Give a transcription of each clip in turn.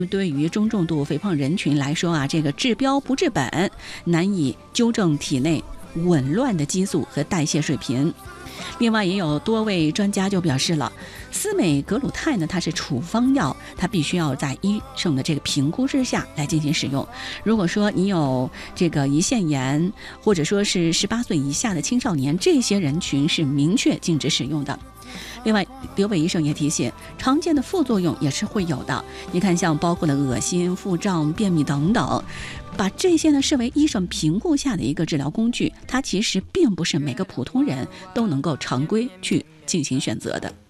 对于中重度肥胖人群来说啊，这个治标不治本，难以纠正体内紊乱的激素和代谢水平。另外也有多位专家就表示了，司美格鲁肽呢，它是处方药，它必须要在医生的这个评估之下来进行使用。如果说你有这个胰腺炎，或者说是18岁以下的青少年，这些人群是明确禁止使用的。另外，刘伟医生也提醒，常见的副作用也是会有的。你看，像包括了恶心、腹胀、便秘等等，把这些呢视为医生评估下的一个治疗工具，它其实并不是每个普通人都能够常规去进行选择的。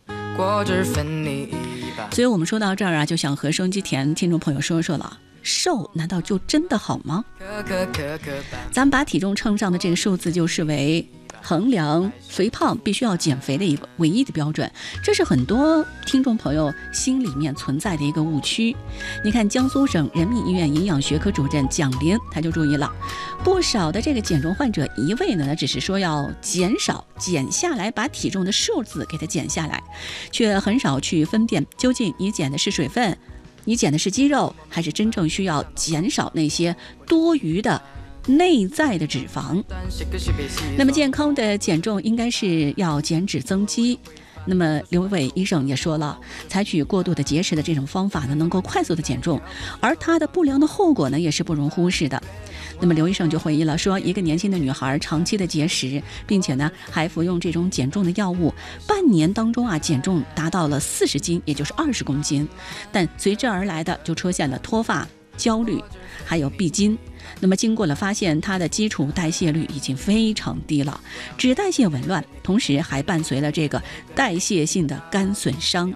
所以我们说到这儿啊，就想和收音机前听众朋友说说了。瘦难道就真的好吗？咱们把体重秤上的这个数字就视为衡量肥胖必须要减肥的一个唯一的标准，这是很多听众朋友心里面存在的一个误区。你看，江苏省人民医院营养学科主任蒋林他就注意了，不少的这个减重患者一味呢只是说要减少减下来，把体重的数字给它减下来，却很少去分辨究竟你减的是水分，你减的是肌肉，还是真正需要减少那些多余的内在的脂肪。那么健康的减重应该是要减脂增肌。那么刘伟医生也说了，采取过度的节食的这种方法呢，能够快速的减重，而它的不良的后果呢也是不容忽视的。那么刘医生就回忆了，说一个年轻的女孩长期的节食，并且呢还服用这种减重的药物，半年当中啊减重达到了40斤，也就是20公斤，但随之而来的就出现了脱发、焦虑还有闭经。那么经过了发现，它的基础代谢率已经非常低了，脂代谢紊乱，同时还伴随了这个代谢性的肝损伤。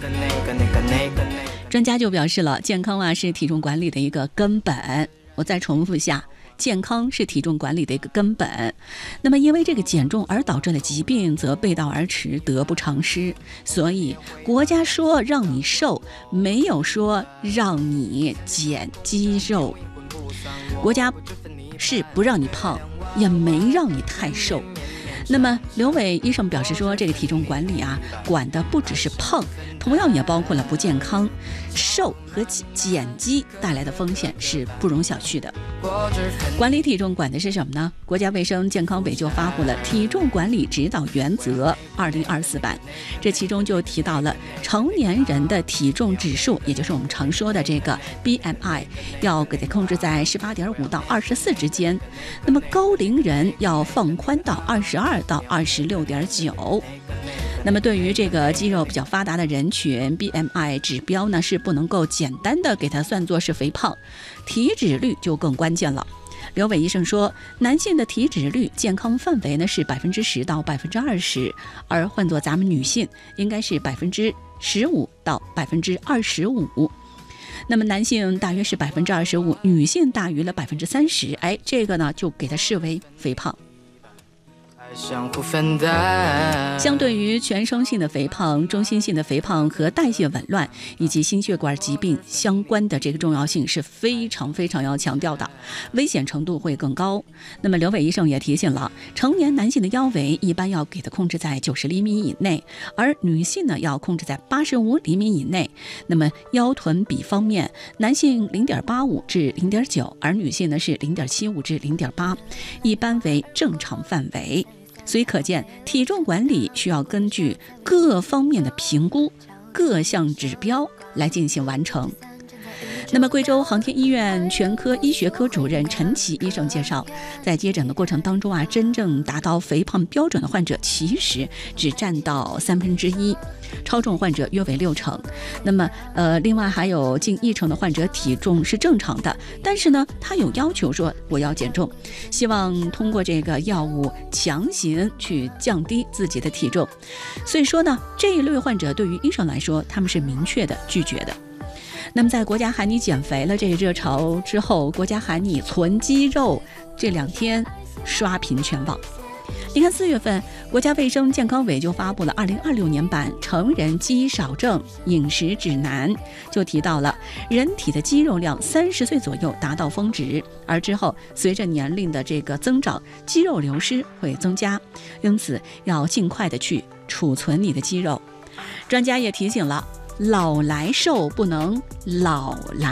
专家就表示了，健康啊是体重管理的一个根本。我再重复一下，健康是体重管理的一个根本。那么因为这个减重而导致的疾病则背道而驰，得不偿失。所以国家说让你瘦，没有说让你减肌肉。国家是不让你胖，也没让你太瘦。那么刘伟医生表示说，这个体重管理啊，管的不只是胖，同样也包括了不健康。瘦和减肌带来的风险是不容小觑的。管理体重管的是什么呢？国家卫生健康委就发布了《体重管理指导原则2024版》，这其中就提到了成年人的体重指数，也就是我们常说的这个 BMI， 要给它控制在18.5到24之间。那么高龄人要放宽到22到26.9。那么对于这个肌肉比较发达的人群， BMI 指标呢是不能够简单的给它算作是肥胖，体脂率就更关键了。刘伟医生说，男性的体脂率健康范围呢是10%到20%，而换作咱们女性应该是15%到25%。那么男性大约是25%，女性大于了30%，这个呢就给它视为肥胖。相对于全身性的肥胖、中心性的肥胖和代谢紊乱以及心血管疾病相关的这个重要性是非常非常要强调的，危险程度会更高。那么刘伟医生也提醒了，成年男性的腰围一般要给它控制在90厘米以内，而女性呢要控制在85厘米以内。那么腰臀比方面，男性0.85至0.9，而女性呢是0.75至0.8，一般为正常范围。所以可见，体重管理需要根据各方面的评估、各项指标来进行完成。那么贵州航天医院全科医学科主任陈琦医生介绍，在接诊的过程当中啊，真正达到肥胖标准的患者其实只占到1/3，超重患者约为60%。那么另外还有近1成的患者体重是正常的，但是呢他有要求说我要减重，希望通过这个药物强行去降低自己的体重。所以说呢，这一类患者对于医生来说，他们是明确的拒绝的。那么在国家喊你减肥了这个热潮之后，国家喊你存肌肉，这2天刷屏全网。你看4月份，国家卫生健康委就发布了2026年版成人肌少症饮食指南，就提到了人体的肌肉量30岁左右达到峰值，而之后随着年龄的这个增长，肌肉流失会增加，因此要尽快的去储存你的肌肉。专家也提醒了， 老来瘦，不能老来